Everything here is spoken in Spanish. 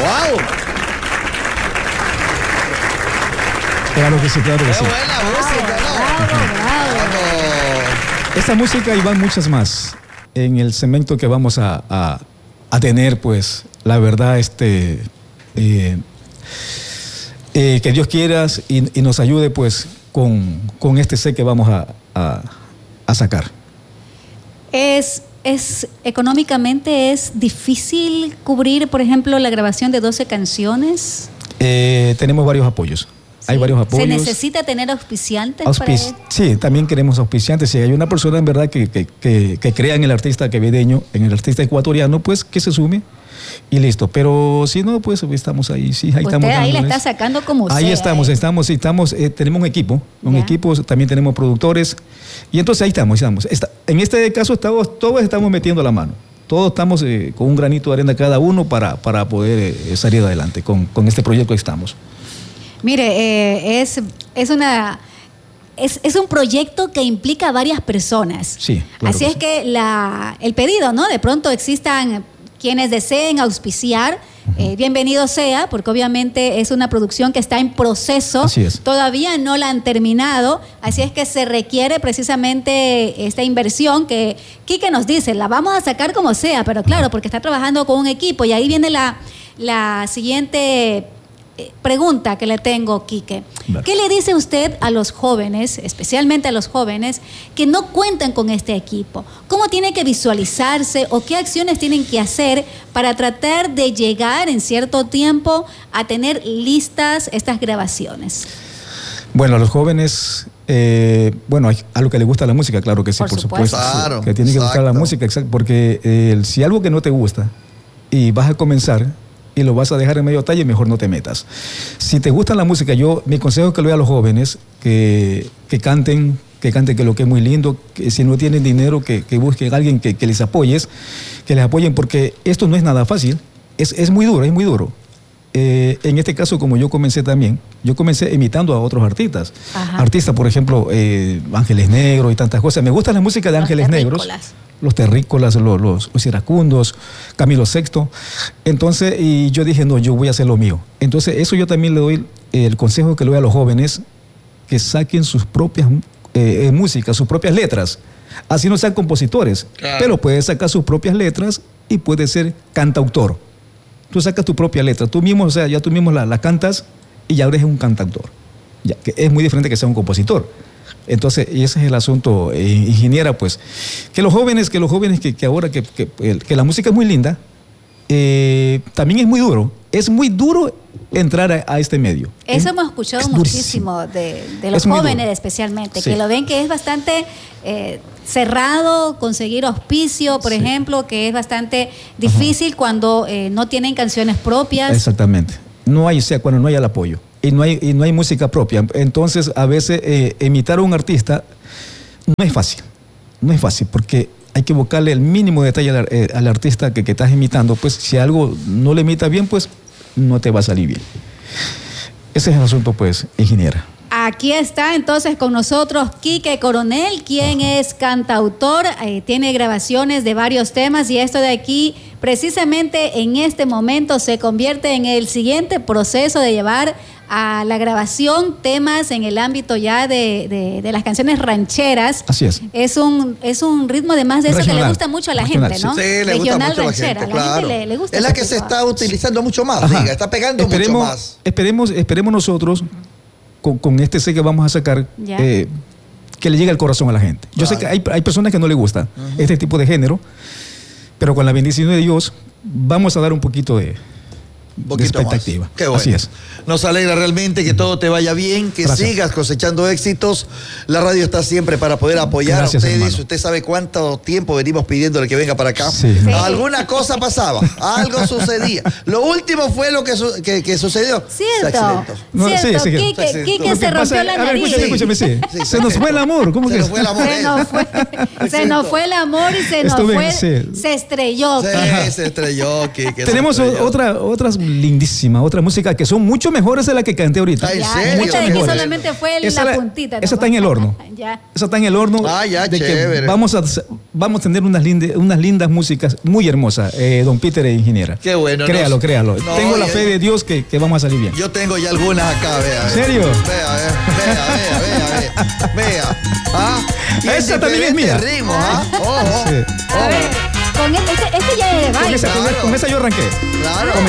¡Wow! Claro que sí, claro que sí. ¡Qué buena música, ¿no? Bravo. Esta música y van muchas más. En el segmento que vamos a tener, pues, la verdad, que Dios quiera y nos ayude, pues, con este set que vamos a sacar. Económicamente es difícil cubrir, por ejemplo, la grabación de 12 canciones. Tenemos varios apoyos. Hay varios apoyos. ¿Se necesita tener auspiciantes para él? Sí, también queremos auspiciantes. Si hay una persona en verdad que crea en el artista quevedeño, en el artista ecuatoriano, pues que se sume y listo. Pero si no, pues estamos ahí. Sí, ahí usted estamos. Ahí la está sacando como ahí sea. Estamos. Tenemos un equipo, también tenemos productores. Y entonces ahí estamos. En este caso todos estamos metiendo la mano. Todos estamos con un granito de arena cada uno para poder salir adelante con este proyecto que estamos. Mire, es un proyecto que implica a varias personas. Sí, claro. Así es que el pedido, ¿no? De pronto existan quienes deseen auspiciar, bienvenido sea, porque obviamente es una producción que está en proceso. Así es. Todavía no la han terminado, así es que se requiere precisamente esta inversión que Quique nos dice, la vamos a sacar como sea, pero claro, porque está trabajando con un equipo y ahí viene la siguiente pregunta que le tengo, Quique. Vale. ¿Qué le dice usted a los jóvenes, especialmente a los jóvenes, que no cuentan con este equipo? ¿Cómo tiene que visualizarse o qué acciones tienen que hacer para tratar de llegar en cierto tiempo a tener listas estas grabaciones? Bueno, a los jóvenes, a lo que les gusta la música, claro que sí, por supuesto. Claro, que tienen que buscar la música, exacto, porque si algo que no te gusta y vas a comenzar y lo vas a dejar en medio talle, mejor no te metas. Si te gusta la música, mi consejo es que lo vea a los jóvenes, que canten, que lo que es muy lindo, que si no tienen dinero, que busquen a alguien que les apoyen, porque esto no es nada fácil, es muy duro. En este caso, como yo comencé imitando a otros artistas. Ajá. Artistas, por ejemplo, Ángeles Negros y tantas cosas. Me gusta la música de Ángeles Negros. Los Terrícolas, los Iracundos, Camilo VI. Entonces, y yo dije, no, yo voy a hacer lo mío. Entonces, eso yo también le doy el consejo que le doy a los jóvenes, que saquen sus propias músicas, sus propias letras. Así no sean compositores, claro, pero puedes sacar sus propias letras y puedes ser cantautor. Tú sacas tu propia letra, tú mismo la cantas y ya eres un cantautor. Ya, que es muy diferente que sea un compositor. Entonces, y ese es el asunto, ingeniera, pues, que los jóvenes que ahora que la música es muy linda, también es muy duro entrar a este medio. Eso hemos escuchado muchísimo de los jóvenes especialmente, sí, que lo ven que es bastante cerrado conseguir auspicio, por ejemplo, que es bastante difícil cuando no tienen canciones propias. Exactamente. Cuando no hay el apoyo. Y no hay música propia. Entonces, a veces imitar a un artista no es fácil. No es fácil porque hay que buscarle el mínimo detalle al artista que estás imitando. Pues si algo no le imita bien, pues no te va a salir bien. Ese es el asunto, pues, ingeniera. Aquí está entonces con nosotros Quique Coronel, quien es cantautor, tiene grabaciones de varios temas y esto de aquí precisamente en este momento se convierte en el siguiente proceso de llevar a la grabación temas en el ámbito ya de las canciones rancheras. Así es. Es un ritmo además de eso regional, que le gusta mucho a la gente, ¿no? Sí, le regional gusta mucho ranchera, a la gente, le gusta. Es la que se está utilizando mucho más, está pegando mucho más. Esperemos nosotros con este set que vamos a sacar, que le llegue al corazón a la gente. Yo sé que hay personas que no les gusta este tipo de género, pero con la bendición de Dios vamos a dar un poquito de expectativa. Qué bueno. Así es. Nos alegra realmente que todo te vaya bien, que sigas cosechando éxitos. La radio está siempre para poder apoyar a ustedes. Hermano. Usted sabe cuánto tiempo venimos pidiéndole que venga para acá. Sí. Alguna cosa pasaba, algo sucedía. Lo último fue lo que sucedió. Cierto. Quique se rompió la nariz. Escúchame. Se nos fue el amor. ¿Cómo que? Se nos fue el amor y se estrelló. Se estrelló, Quique. Tenemos otras lindísima, otra música que son mucho mejores de la que canté ahorita. ¿En serio? Esta de aquí solamente fue la puntita. Esa está en el horno. Ya. Esa está en el horno. De chévere. Que vamos a tener unas lindas músicas muy hermosas, don Peter e ingeniera. Qué bueno. Créalo. Tengo la fe de Dios que vamos a salir bien. Yo tengo ya algunas acá, vea. ¿En serio? Vea. ¿Ah? Esa también es mía. Ritmo, ¿ah? Ojo. Sí. A ver, con este ya es de baile. Con esa yo arranqué. Claro.